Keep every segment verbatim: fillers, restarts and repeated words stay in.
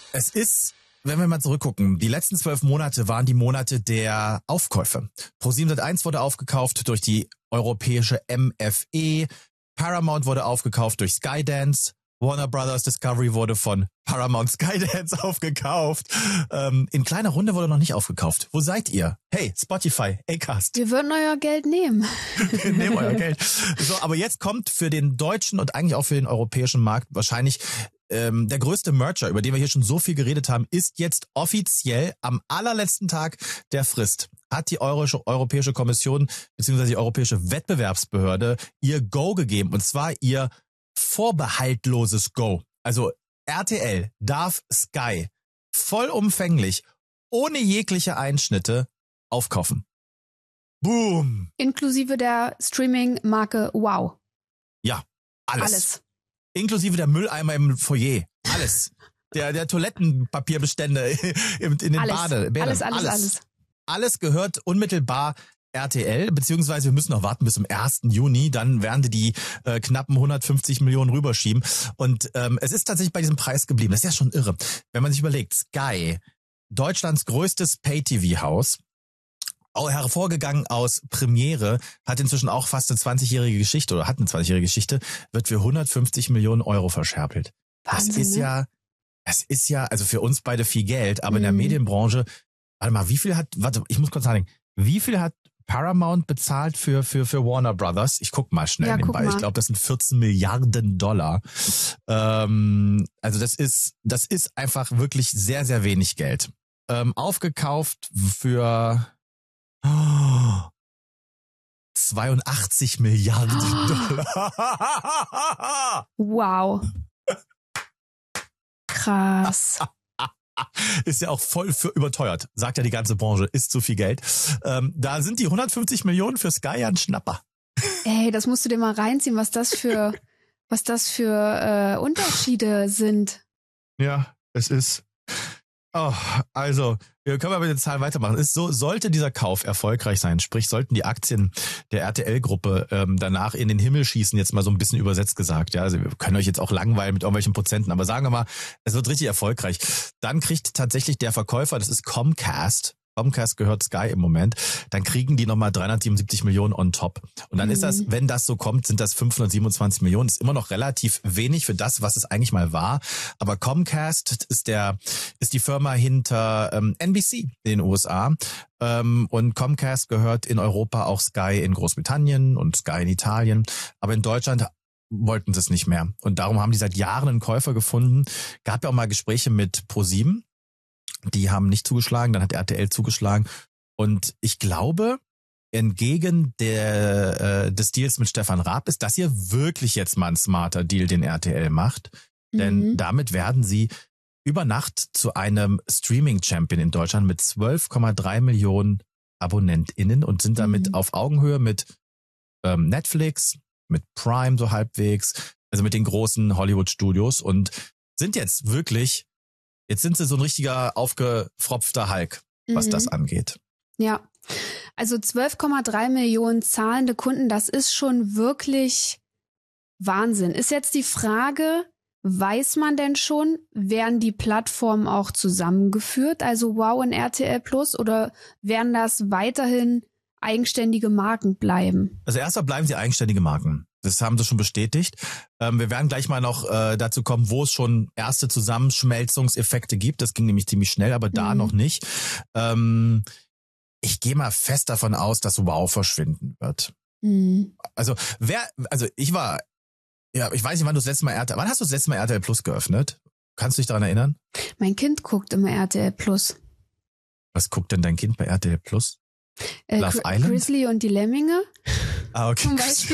Es ist, wenn wir mal zurückgucken, die letzten zwölf Monate waren die Monate der Aufkäufe. ProSiebenSat.eins wurde aufgekauft durch die europäische M F E, Paramount wurde aufgekauft durch Skydance, Warner Brothers Discovery wurde von Paramount Skydance aufgekauft. Ähm, in kleiner Runde wurde noch nicht aufgekauft. Wo seid ihr? Hey, Spotify, Acast. Wir würden euer Geld nehmen. Wir nehmen euer Geld. So, aber jetzt kommt für den deutschen und eigentlich auch für den europäischen Markt wahrscheinlich ähm, der größte Merger, über den wir hier schon so viel geredet haben, ist jetzt offiziell am allerletzten Tag der Frist. Hat die Euro- Europäische Kommission bzw. die Europäische Wettbewerbsbehörde ihr Go gegeben. Und zwar ihr vorbehaltloses Go. Also R T L darf Sky vollumfänglich, ohne jegliche Einschnitte, aufkaufen. Boom. Inklusive der Streaming-Marke Wow. Ja, alles. Alles. Inklusive der Mülleimer im Foyer. Alles. der der Toilettenpapierbestände in, in den alles. Bade. Bädern. Alles, alles, alles, alles. Alles gehört unmittelbar R T L, beziehungsweise wir müssen noch warten bis zum ersten Juni, dann werden die die äh, knappen hundertfünfzig Millionen rüberschieben. Und ähm, es ist tatsächlich bei diesem Preis geblieben. Das ist ja schon irre. Wenn man sich überlegt, Sky, Deutschlands größtes Pay-T V-Haus, auch hervorgegangen aus Premiere, hat inzwischen auch fast eine zwanzigjährige Geschichte oder hat eine zwanzigjährige Geschichte, wird für hundertfünfzig Millionen Euro verscherbelt. Wahnsinn, das ist ne? ja, das ist ja, also für uns beide viel Geld, aber Mhm. in der Medienbranche, warte mal, wie viel hat, warte, ich muss kurz nachdenken, wie viel hat Paramount bezahlt für für für Warner Brothers? Ich guck mal schnell Ja, guck nebenbei. mal. Ich glaube, das sind vierzehn Milliarden Dollar. Ähm, also das ist das ist einfach wirklich sehr sehr wenig Geld. Ähm, aufgekauft für oh, zweiundachtzig Milliarden Dollar. Wow. Krass. Ist ja auch voll für überteuert, sagt ja die ganze Branche, ist zu viel Geld. Ähm, da sind die hundertfünfzig Millionen für Sky ja ein Schnapper. Ey, das musst du dir mal reinziehen, was das für, was das für äh, Unterschiede sind. Ja, es ist. Oh, also, wir können mal mit den Zahlen weitermachen. Es ist so, sollte dieser Kauf erfolgreich sein, sprich, sollten die Aktien der R T L-Gruppe ähm, danach in den Himmel schießen, jetzt mal so ein bisschen übersetzt gesagt. Ja, also wir können euch jetzt auch langweilen mit irgendwelchen Prozenten, aber sagen wir mal, es wird richtig erfolgreich. Dann kriegt tatsächlich der Verkäufer, das ist Comcast, Comcast gehört Sky im Moment, dann kriegen die nochmal dreihundertsiebenundsiebzig Millionen on top. Und dann Mhm. ist das, wenn das so kommt, sind das fünfhundertsiebenundzwanzig Millionen. Ist immer noch relativ wenig für das, was es eigentlich mal war. Aber Comcast ist der, ist die Firma hinter ähm, N B C in den U S A. Ähm, und Comcast gehört in Europa auch Sky in Großbritannien und Sky in Italien. Aber in Deutschland wollten sie es nicht mehr. Und darum haben die seit Jahren einen Käufer gefunden. Gab ja auch mal Gespräche mit ProSieben. Die haben nicht zugeschlagen, dann hat R T L zugeschlagen. Und ich glaube, entgegen der, äh, des Deals mit Stefan Raab ist das hier wirklich jetzt mal ein smarter Deal, den R T L macht. Denn Mhm. damit werden sie über Nacht zu einem Streaming-Champion in Deutschland mit zwölf Komma drei Millionen AbonnentInnen und sind damit Mhm. auf Augenhöhe mit ähm, Netflix, mit Prime so halbwegs, also mit den großen Hollywood-Studios und sind jetzt wirklich, jetzt sind sie so ein richtiger aufgefropfter Hulk, was Mhm. das angeht. Ja, also zwölf Komma drei Millionen zahlende Kunden, das ist schon wirklich Wahnsinn. Ist jetzt die Frage, weiß man denn schon, werden die Plattformen auch zusammengeführt, also Wow und R T L Plus, oder werden das weiterhin eigenständige Marken bleiben? Also erstmal bleiben sie eigenständige Marken. Das haben sie schon bestätigt. Ähm, wir werden gleich mal noch äh, dazu kommen, wo es schon erste Zusammenschmelzungseffekte gibt. Das ging nämlich ziemlich schnell, aber da Mhm. noch nicht. Ähm, ich gehe mal fest davon aus, dass Wow verschwinden wird. Mhm. Also wer, also ich war, ja, ich weiß nicht, wann du das letzte Mal R T L, wann hast du das letzte Mal R T L Plus geöffnet? Kannst du dich daran erinnern? Mein Kind guckt immer R T L Plus. Was guckt denn dein Kind bei R T L Plus? Äh, Love Gri- Island? Grizzly und die Lemminge. Ah, okay. Zum Beispiel.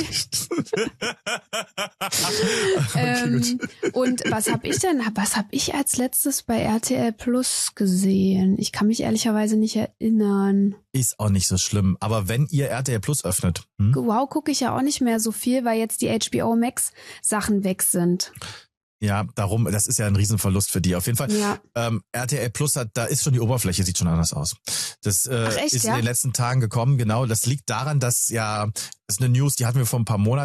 okay, Ähm, gut. und was habe ich denn, was habe ich als letztes bei R T L Plus gesehen? Ich kann mich ehrlicherweise nicht erinnern. Ist auch nicht so schlimm. Aber wenn ihr R T L Plus öffnet, hm? Wow, gucke ich ja auch nicht mehr so viel, weil jetzt die H B O Max Sachen weg sind. Ja, darum, das ist ja ein Riesenverlust für die. Auf jeden Fall, Ja. ähm, R T L Plus hat, da ist schon die Oberfläche, sieht schon anders aus. Das äh, Ach, echt, ist ja? in den letzten Tagen gekommen, genau. Das liegt daran, dass ja, das ist eine News, die hatten wir vor ein paar Monaten.